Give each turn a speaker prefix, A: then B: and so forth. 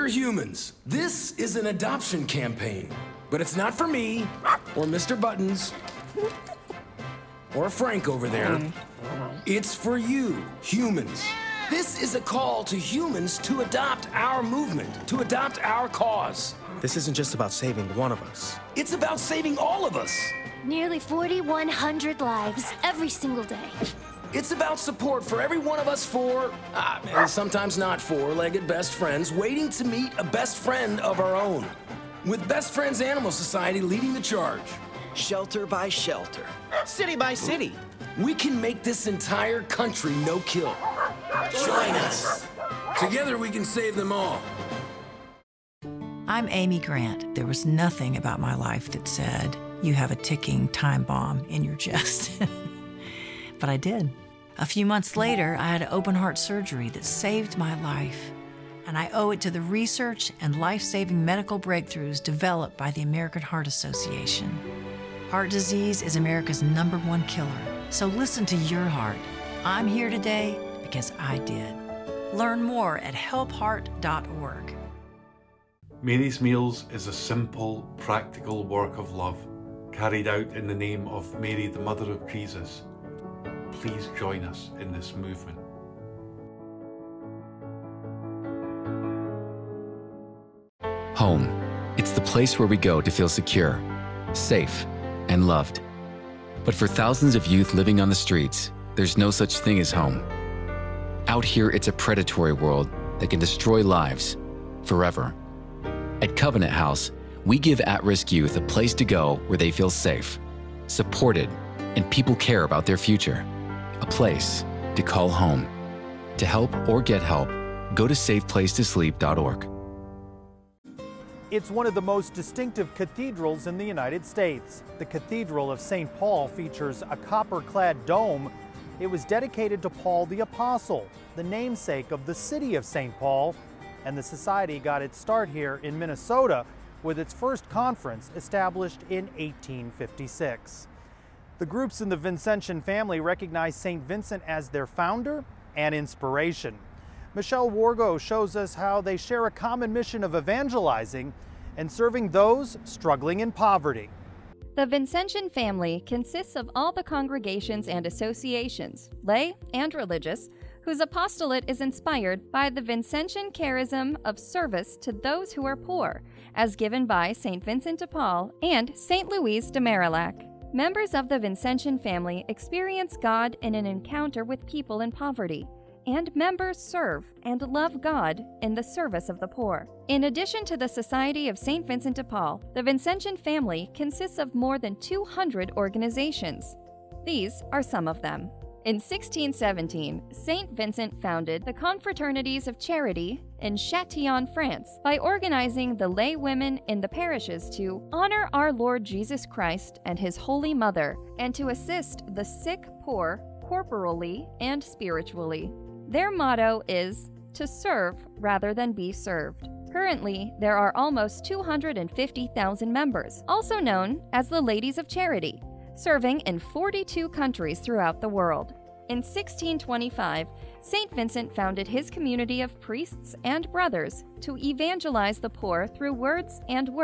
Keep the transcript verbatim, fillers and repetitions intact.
A: Dear humans, this is an adoption campaign, but it's not for me, or Mister Buttons, or Frank over there. It's for you, humans. This is a call to humans to adopt our movement, to adopt our cause.
B: This isn't just about saving one of us.
A: It's about saving all of us.
C: Nearly forty-one hundred lives every single day.
A: It's about support for every one of us four, uh, and sometimes not four-legged best friends, waiting to meet a best friend of our own. With Best Friends Animal Society leading the charge.
D: Shelter by shelter, city by city.
A: We can make this entire country no-kill.
D: Join us.
A: Together we can save them all.
E: I'm Amy Grant. There was nothing about my life that said, you have a ticking time bomb in your chest. But I did. A few months later, I had open-heart surgery that saved my life. And I owe it to the research and life-saving medical breakthroughs developed by the American Heart Association. Heart disease is America's number one killer. So listen to your heart. I'm here today because I did. Learn more at help heart dot org.
F: Mary's Meals is a simple, practical work of love carried out in the name of Mary, the Mother of Jesus. Please join us in this movement.
G: Home. It's the place where we go to feel secure, safe, and loved. But for thousands of youth living on the streets, there's no such thing as home. Out here, it's a predatory world that can destroy lives forever. At Covenant House, we give at-risk youth a place to go where they feel safe, supported, and people care about their future. A place to call home. To help or get help, go to safe place to sleep dot org.
H: It's one of the most distinctive cathedrals in the United States. The Cathedral of Saint Paul features a copper-clad dome. It was dedicated to Paul the Apostle, the namesake of the city of Saint Paul, and the society got its start here in Minnesota with its first conference established in eighteen fifty-six. The groups in the Vincentian family recognize Saint Vincent as their founder and inspiration. Michelle Wargo shows us how they share a common mission of evangelizing and serving those struggling in poverty.
I: The Vincentian family consists of all the congregations and associations, lay and religious, whose apostolate is inspired by the Vincentian charism of service to those who are poor, as given by Saint Vincent de Paul and Saint Louise de Marillac. Members of the Vincentian family experience God in an encounter with people in poverty, and members serve and love God in the service of the poor. In addition to the Society of Saint Vincent de Paul, the Vincentian family consists of more than two hundred organizations. These are some of them. In sixteen seventeen, Saint Vincent founded the Confraternities of Charity in Châtillon, France, by organizing the lay women in the parishes to honor our Lord Jesus Christ and His Holy Mother, and to assist the sick poor corporally and spiritually. Their motto is to serve rather than be served. Currently, there are almost two hundred fifty thousand members, also known as the Ladies of Charity, serving in forty-two countries throughout the world. In sixteen twenty-five, Saint Vincent founded his community of priests and brothers to evangelize the poor through words and works.